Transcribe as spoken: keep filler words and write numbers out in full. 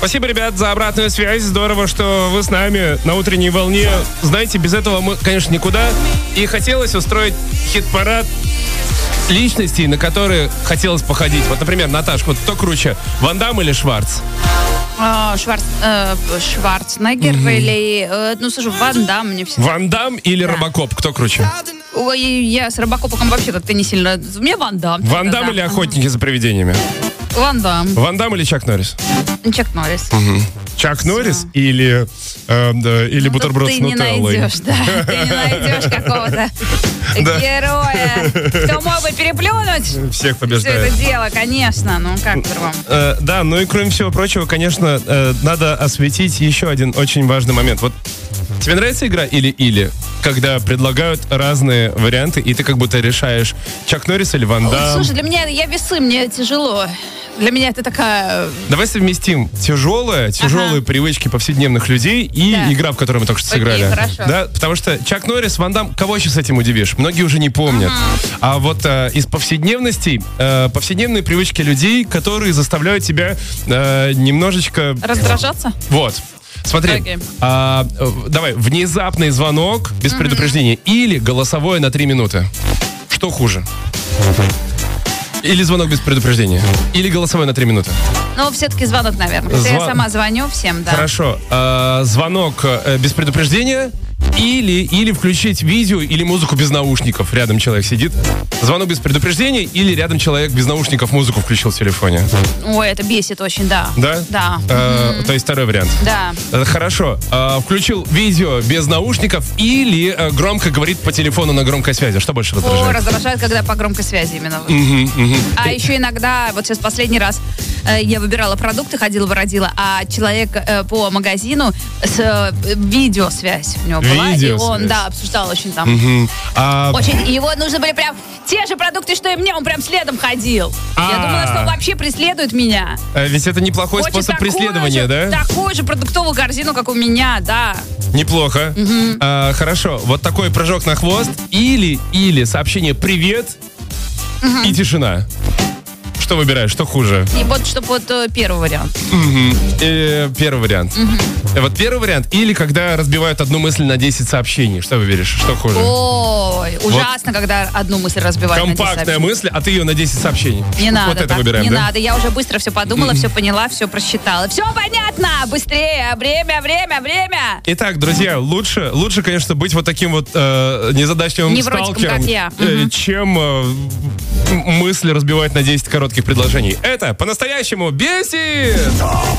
Спасибо, ребят, за обратную связь. Здорово, что вы с нами на утренней волне. Знаете, без этого мы, конечно, никуда. И хотелось устроить хит-парад личностей, на которые хотелось походить. Вот, например, Наташка, вот кто круче, Ван Дамм или Шварц? А, Шварц, э, Шварценеггер mm-hmm. или... Э, ну, слушай, Ван Дамм мне все... Ван Дамм или да. Робокоп? Кто круче? Ой, я с Робокопом вообще как-то не сильно... Мне Ван Дамм. Ван Дамм да. или Охотники за привидениями? Ван Дамм. Ван Дамм или Чак Норрис? Чак Норрис. Угу. Чак Все. Норрис или, э, да, или ну, бутерброд с нутеллой? Ты не найдешь, да. Ты не найдешь какого-то героя, кто мог бы переплюнуть всех побеждает. Все это дело, конечно. Ну, как по-другому? Э, да, ну и кроме всего прочего, конечно, э, надо осветить еще один очень важный момент. Вот тебе нравится игра «Или-или», когда предлагают разные варианты, и ты как будто решаешь, Чак Норрис или Ван Дамм? Слушай, для меня, я весы, мне тяжело. Для меня это такая... Давай совместим тяжелые, тяжелые ага. привычки повседневных людей и да. игра, в которой мы только что Окей, сыграли. Хорошо. Да, потому что Чак Норрис, Ван Дамм, кого еще с этим удивишь? Многие уже не помнят. Ага. А вот э, из повседневностей, э, повседневные привычки людей, которые заставляют тебя э, немножечко... Раздражаться? Вот. Смотри, okay. а, давай, внезапный звонок без mm-hmm. предупреждения или голосовое на три минуты. Что хуже? Или звонок без предупреждения? Или голосовой на три минуты? Ну, все-таки звонок, наверное. Хотя Звон... я сама звоню всем, да. Хорошо. А, звонок э, без предупреждения или, или включить видео или музыку без наушников. Рядом человек сидит. Звонок без предупреждения или рядом человек без наушников музыку включил в телефоне. Ой, это бесит очень, да. Да? Да. А, mm-hmm. То есть второй вариант. Да. Хорошо. А, включил видео без наушников или а, громко говорит по телефону на громкой связи. Что больше раздражает? О, раздражает, когда по громкой связи именно. Mm-hmm, mm-hmm. А еще иногда, вот сейчас последний раз э, я выбирала продукты, ходила-бродила, а человек э, по магазину с э, видеосвязь у него была, и он, да, обсуждал очень там. Mm-hmm. А... Очень, и его нужно были прям те же продукты, что и мне, он прям следом ходил. А-а-а. Я думала, что он вообще преследует меня. А, ведь это неплохой Хочет способ преследования, же, да? Такую же продуктовую корзину, как у меня, да. Неплохо. Угу. А, хорошо, вот такой прыжок на хвост или, или сообщение «Привет» угу. и тишина. Что выбираешь? Что хуже? И вот, чтобы вот э, первый вариант. Угу. И, первый вариант. Угу. Вот первый вариант. Или когда разбивают одну мысль на десять сообщений. Что выберешь? Что хуже? Ой, ужасно, вот. Когда одну мысль разбивают на десять сообщений. Компактная мысль, а ты ее на десять сообщений. Не вот надо. Вот это так, выбираем, не да? надо. Я уже быстро все подумала, все поняла, все просчитала. Все понятно! Быстрее! Время, время, время! Итак, друзья, лучше, лучше, конечно, быть вот таким вот э, незадачливым невротиком, сталкером, как я. Э, угу. чем э, мысли разбивать на десять коротких предложений. Это по-настоящему бесит!